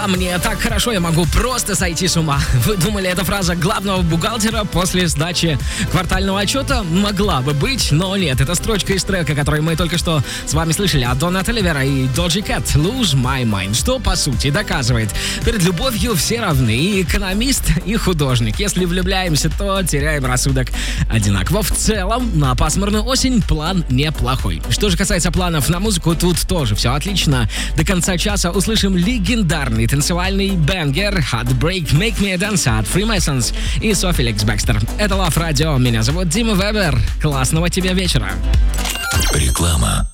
дела, мне так хорошо, я могу просто сойти с ума. Вы думали, это фраза главного бухгалтера после сдачи квартального отчета? Могла бы быть, но нет. Это строчка из трека, который мы только что с вами слышали от Дона Толивера и Doja Cat «Lose My Mind», что, по сути, доказывает: перед любовью все равны, и экономист, и художник. Если влюбляемся, то теряем рассудок одинаково. В целом, на пасмурную осень план неплохой. Что же касается планов на музыку, тут тоже все отлично. До конца часа услышим легендарный танцевальный бенгер «Heartbreak Make Me Dance» от Freemasons и Софи Лекс Бекстер. Это Love Radio. Меня зовут Дима Вебер. Классного тебе вечера. Реклама.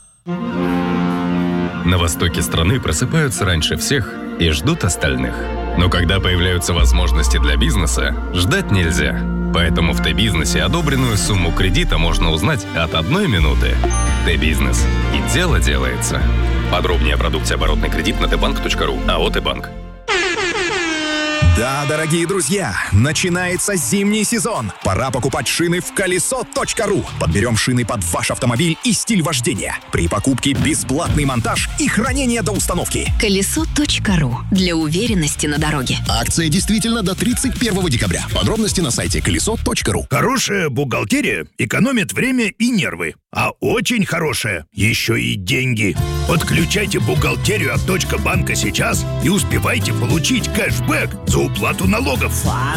На востоке страны просыпаются раньше всех и ждут остальных. Но когда появляются возможности для бизнеса, ждать нельзя. Поэтому в Т-бизнесе одобренную сумму кредита можно узнать от 1 минуты. Т-бизнес. И дело делается. Подробнее о продукте оборотный кредит на tbank.ru. АО «Т-банк». Да, дорогие друзья, начинается зимний сезон. Пора покупать шины в колесо.ру. Подберем шины под ваш автомобиль и стиль вождения. При покупке бесплатный монтаж и хранение до установки. Колесо.ру. Для уверенности на дороге. Акция действительно до 31 декабря. Подробности на сайте колесо.ру. Хорошая бухгалтерия экономит время и нервы. А очень хорошая еще и деньги. Подключайте бухгалтерию от .банка сейчас и успевайте получить кэшбэк за уплату налогов.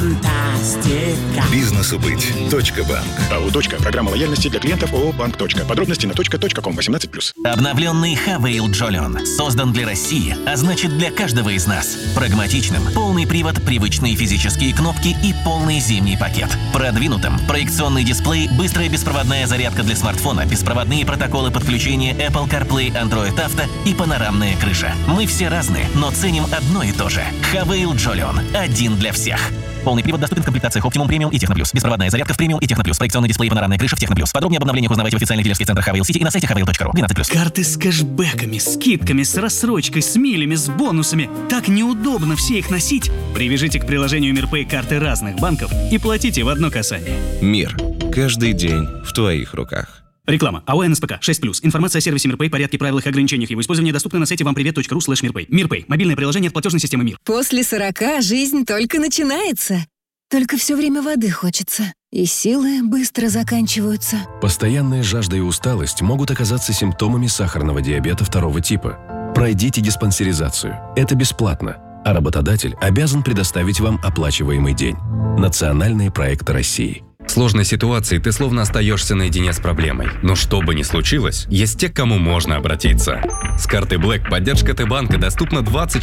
Фантастика. Бизнесу быть. .банк. АО «Точка». Программа лояльности для клиентов ООО «Банк. Точка». Подробности на .ком 18+. Обновленный Havail Jolion создан для России, а значит для каждого из нас. Прагматичным, полный привод, привычные физические кнопки и полный зимний пакет. Продвинутым, проекционный дисплей, быстрая беспроводная зарядка для смартфона, беспроводные протоколы подключения Apple CarPlay, Android Auto и панорамная крыша. Мы все разные, но ценим одно и то же. Havail Jolion. Один для всех. Полный привод доступен в комплектациях Optimum Premium и Techno+. Беспроводная зарядка в Premium и Techno+. Проекционный дисплей и панорамная крыша в Techno+. Подробнее об обновлениях узнавайте в официальных дилерских центрах Havail City и на сайте havail.ru. 12+. Карты с кэшбэками, скидками, с рассрочкой, с милями, с бонусами. Так неудобно все их носить. Привяжите к приложению МирПэй карты разных банков и платите в одно касание. Мир. Каждый день в твоих руках. Реклама. АО НСПК 6+. Информация о сервисе МирПэй, порядке, правилах и ограничениях его использования доступна на сайте вампривет.ру/мирпэй. МирПэй. Мобильное приложение от платежной системы МИР. После 40 жизнь только начинается. Только все время воды хочется. И силы быстро заканчиваются. Постоянная жажда и усталость могут оказаться симптомами сахарного диабета 2 типа. Пройдите диспансеризацию. Это бесплатно. А работодатель обязан предоставить вам оплачиваемый день. Национальные проекты России. В сложной ситуации ты словно остаешься наедине с проблемой. Но что бы ни случилось, есть те, к кому можно обратиться. С картой Black поддержка Т-банка доступна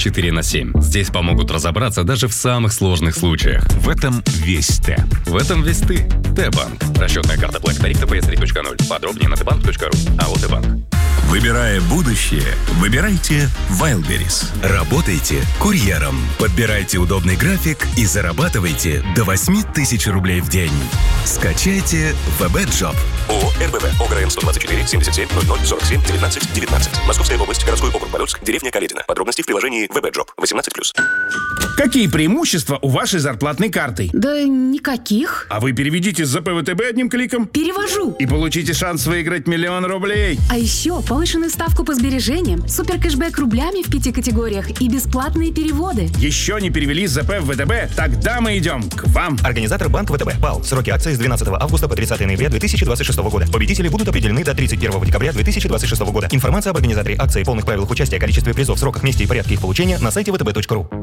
24/7. Здесь помогут разобраться даже в самых сложных случаях. В этом весь Т. В этом весь ты. Т-банк. Расчетная карта Black. Тариф ТПС 3.0. Подробнее на tbank.ru. АО «Т-банк». Выбирая будущее, выбирайте Wildberries. Работайте курьером. Подбирайте удобный график и зарабатывайте до 8000 рублей в день. Скачайте VB-Job. ООО РБВ. ОГРН 124 77 00 47 19 19. Московская область. Городской округ Полоцк. Деревня Каледина. Подробности в приложении VB-Job. 18+. Какие преимущества у вашей зарплатной карты? Да никаких. А вы переведите с ЗП ВТБ одним кликом. Перевожу. И получите шанс выиграть 1 000 000 рублей. А еще повышенную ставку по сбережениям, суперкэшбэк рублями в 5 категориях и бесплатные переводы. Еще не перевели с ЗП в ВТБ? Тогда мы идем к вам. Организатор Банк ВТБ. ПАО. Сроки акции с 12 августа по 30 ноября 2026 года. Победители будут определены до 31 декабря 2026 года. Информация об организаторе акции, полных правилах участия, количестве призов, сроках, месте и порядке их получения на сайте vtb.ru.